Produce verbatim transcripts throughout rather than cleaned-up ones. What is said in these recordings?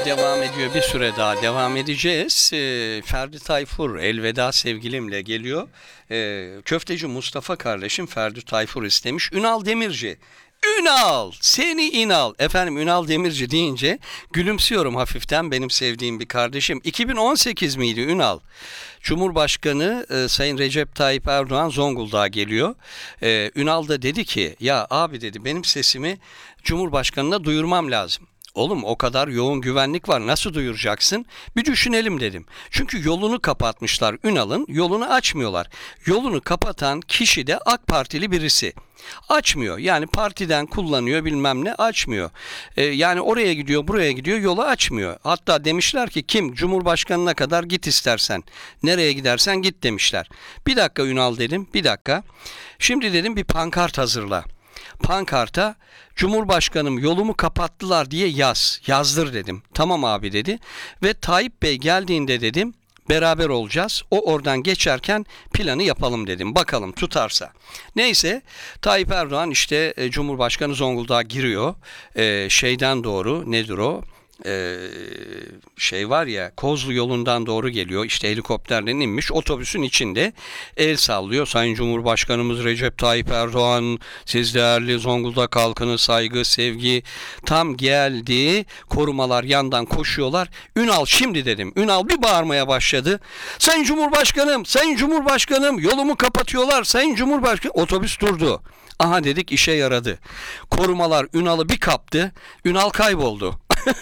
Devam ediyor, bir süre daha devam edeceğiz. Ee, Ferdi Tayfur elveda sevgilimle geliyor. Ee, köfteci Mustafa kardeşim Ferdi Tayfur istemiş. Ünal Demirci. Ünal, seni inal. Efendim, Ünal Demirci deyince gülümsüyorum hafiften, benim sevdiğim bir kardeşim. iki bin on sekiz miydi Ünal? Cumhurbaşkanı e, Sayın Recep Tayyip Erdoğan Zonguldak'a geliyor. E, Ünal da dedi ki, ya abi dedi, benim sesimi Cumhurbaşkanı'na duyurmam lazım. Oğlum, o kadar yoğun güvenlik var, nasıl duyuracaksın? Bir düşünelim dedim. Çünkü yolunu kapatmışlar, Ünal'ın yolunu açmıyorlar. Yolunu kapatan kişi de AK Partili birisi. Açmıyor, yani partiden kullanıyor, bilmem ne, açmıyor. Ee, yani oraya gidiyor, buraya gidiyor, yolu açmıyor. Hatta demişler ki, kim Cumhurbaşkanına kadar git istersen, nereye gidersen git demişler. Bir dakika Ünal dedim, bir dakika. Şimdi dedim bir pankart hazırla. Pankarta Cumhurbaşkanım yolumu kapattılar diye yaz. Yazdır dedim. Tamam abi dedi. Ve Tayyip Bey geldiğinde dedim, beraber olacağız. O oradan geçerken planı yapalım dedim. Bakalım tutarsa. Neyse, Tayyip Erdoğan işte e, Cumhurbaşkanı Zonguldak'a giriyor. E, şeyden doğru, nedir o? Ee, şey var ya, Kozlu yolundan doğru geliyor, işte helikopterden inmiş, otobüsün içinde el sallıyor. Sayın Cumhurbaşkanımız Recep Tayyip Erdoğan, siz değerli Zonguldak halkını saygı, sevgi. Tam geldi, korumalar yandan koşuyorlar. Ünal şimdi dedim. Ünal bir bağırmaya başladı. Sayın Cumhurbaşkanım, Sayın Cumhurbaşkanım, yolumu kapatıyorlar, Sayın Cumhurbaşkanım. Otobüs durdu. Aha dedik, işe yaradı. Korumalar Ünal'ı bir kaptı. Ünal kayboldu.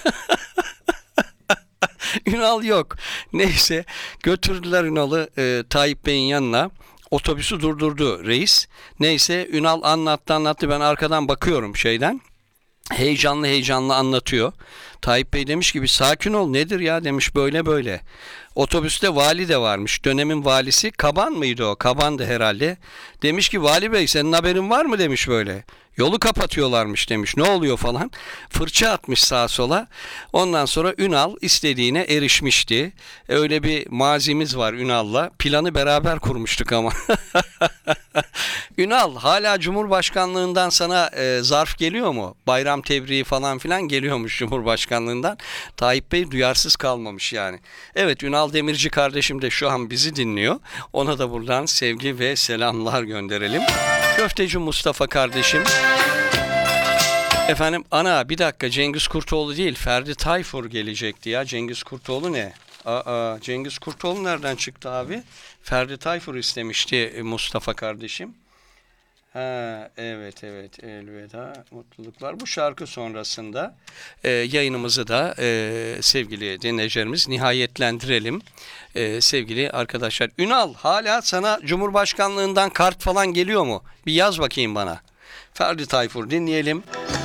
Ünal yok. Neyse, götürdüler Ünal'ı e, Tayyip Bey'in yanına. Otobüsü durdurdu reis. Neyse, Ünal anlattı anlattı. Ben arkadan bakıyorum şeyden. Heyecanlı heyecanlı anlatıyor. Tayyip Bey demiş ki, bir sakin ol, nedir ya demiş, böyle böyle. Otobüste vali de varmış. Dönemin valisi Kaban mıydı o? Kaban'dı herhalde. Demiş ki, vali bey senin haberin var mı demiş böyle. Yolu kapatıyorlarmış demiş. Ne oluyor falan. Fırça atmış sağa sola. Ondan sonra Ünal istediğine erişmişti. Öyle bir mazimiz var Ünal'la. Planı beraber kurmuştuk ama. Ünal, hala Cumhurbaşkanlığından sana e, zarf geliyor mu? Bayram tebriği falan filan geliyormuş Cumhurbaşkanlığından. Tayyip Bey duyarsız kalmamış yani. Evet, Ünal Demirci kardeşim de şu an bizi dinliyor. Ona da buradan sevgi ve selamlar gönderelim. Köfteci Mustafa kardeşim. Efendim, ana bir dakika, Cengiz Kurtoğlu değil, Ferdi Tayfur gelecekti ya. Cengiz Kurtoğlu ne? Aa, Cengiz Kurtoğlu nereden çıktı abi? Ferdi Tayfur istemişti Mustafa kardeşim. Ha, evet evet, elveda mutluluklar. Bu şarkı sonrasında e, yayınımızı da e, sevgili dinleyicilerimiz nihayetlendirelim. E, sevgili arkadaşlar, Ünal, hala sana Cumhurbaşkanlığından kart falan geliyor mu? Bir yaz bakayım bana. Ferdi Tayfur dinleyelim.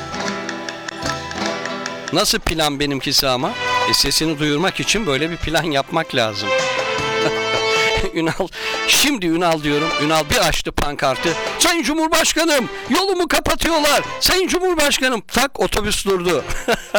Nasıl plan benimkisi ama? E, sesini duyurmak için böyle bir plan yapmak lazım. Ünal, şimdi Ünal diyorum. Ünal bir açtı pankartı. Sayın Cumhurbaşkanım, yolumu kapatıyorlar. Sayın Cumhurbaşkanım, tak, otobüs durdu.